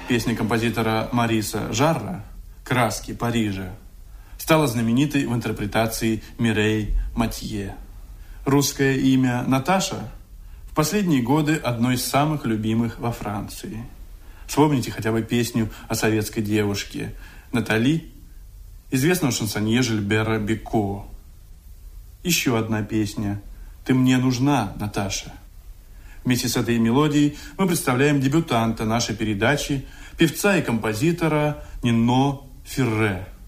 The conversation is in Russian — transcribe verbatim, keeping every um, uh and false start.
Песня композитора Мариса Жарра «Краски Парижа» стала знаменитой в интерпретации Мирей Матье. Русское имя Наташа в последние годы одно из самых любимых во Франции. Вспомните хотя бы песню о советской девушке Натали, известного шансонье Жильбера Беко. Еще одна песня «Ты мне нужна, Наташа». Вместе с этой мелодией мы представляем дебютанта нашей передачи, певца и композитора Нино Ферре.